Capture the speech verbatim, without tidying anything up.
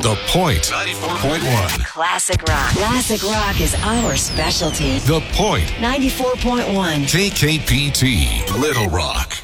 The Point ninety-four point one. Classic rock. Classic rock is our specialty. The Point ninety-four point one. K K P T, Little Rock.